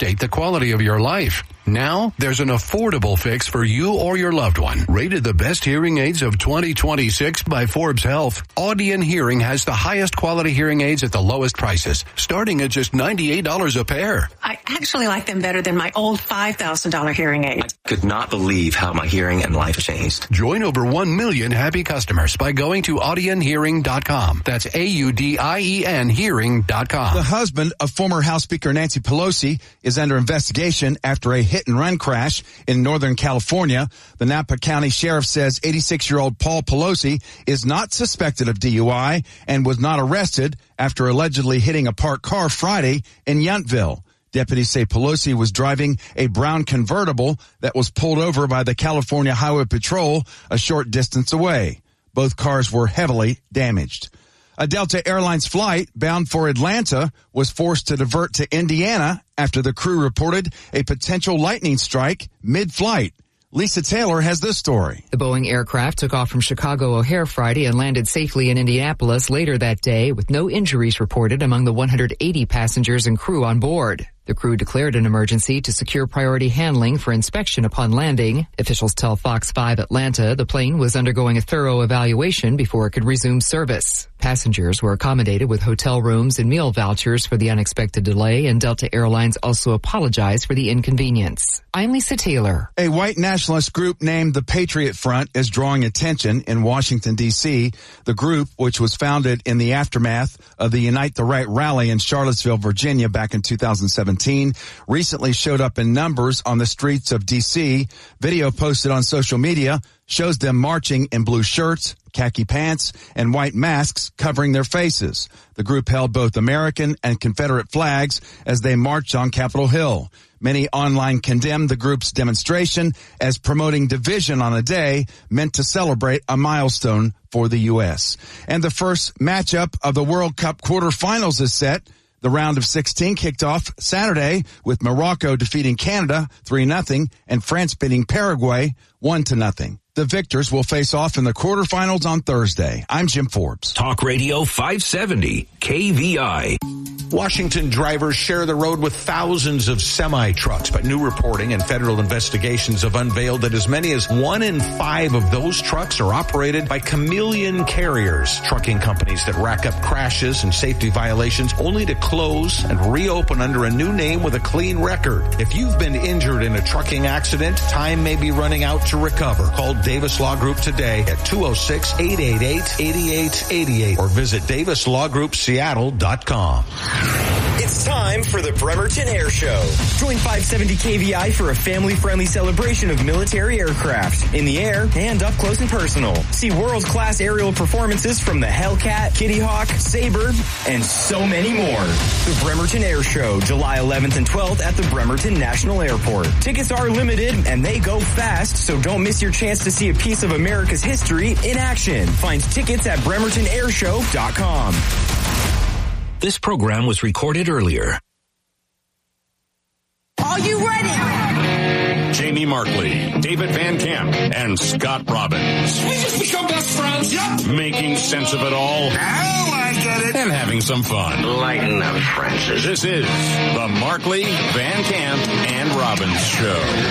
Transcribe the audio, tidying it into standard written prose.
update the quality of your life. Now, there's an affordable fix for you or your loved one. Rated the best hearing aids of 2026 by Forbes Health, Audion Hearing has the highest quality hearing aids at the lowest prices, starting at just $98 a pair. I actually like them better than my old $5,000 hearing aid. I could not believe how my hearing and life changed. Join over 1 million happy customers by going to audionhearing.com. That's AUDIEN hearing.com. The husband of former House Speaker Nancy Pelosi is under investigation after a hit-and-run crash in Northern California. The Napa County Sheriff says 86-year-old Paul Pelosi is not suspected of DUI and was not arrested after allegedly hitting a parked car Friday in Yountville. Deputies say Pelosi was driving a brown convertible that was pulled over by the California Highway Patrol a short distance away. Both cars were heavily damaged. A Delta Airlines flight bound for Atlanta was forced to divert to Indiana after the crew reported a potential lightning strike mid-flight. Lisa Taylor has this story. The Boeing aircraft took off from Chicago O'Hare Friday and landed safely in Indianapolis later that day with no injuries reported among the 180 passengers and crew on board. The crew declared an emergency to secure priority handling for inspection upon landing. Officials tell Fox 5 Atlanta the plane was undergoing a thorough evaluation before it could resume service. Passengers were accommodated with hotel rooms and meal vouchers for the unexpected delay, and Delta Airlines also apologized for the inconvenience. I'm Lisa Taylor. A white nationalist group named the Patriot Front is drawing attention in Washington, D.C. The group, which was founded in the aftermath of the Unite the Right rally in Charlottesville, Virginia back in 2017, recently showed up in numbers on the streets of D.C. Video posted on social media shows them marching in blue shirts, khaki pants, and white masks covering their faces. The group held both American and Confederate flags as they marched on Capitol Hill. Many online condemned the group's demonstration as promoting division on a day meant to celebrate a milestone for the U.S. And the first matchup of the World Cup quarterfinals is set. The round of 16 kicked off Saturday with Morocco defeating Canada 3-0 and France beating Paraguay 1-0. The victors will face off in the quarterfinals on Thursday. I'm Jim Forbes. Talk Radio 570, KVI. Washington drivers share the road with thousands of semi-trucks, but new reporting and federal investigations have unveiled that as many as 1 in 5 of those trucks are operated by chameleon carriers, trucking companies that rack up crashes and safety violations only to close and reopen under a new name with a clean record. If you've been injured in a trucking accident, time may be running out to recover. Call Davis Law Group today at 206-888-8888 or visit davislawgroupseattle.com. It's time for the Bremerton Air Show. Join 570 KVI for a family-friendly celebration of military aircraft in the air and up close and personal. See world-class aerial performances from the Hellcat, Kitty Hawk, Sabre, and so many more. The Bremerton Air Show, July 11th and 12th at the Bremerton National Airport. Tickets are limited and they go fast, so don't miss your chance to see a piece of America's history in action. Find tickets at bremertonairshow.com. This program was recorded earlier. Are you ready? Jamie Markley, David Van Camp, and Scott Robbins. We just become best friends, yep. Making sense of it all. Now I get it. And having some fun. Lighten up, Francis. This is the Markley, Van Camp, and Robbins Show.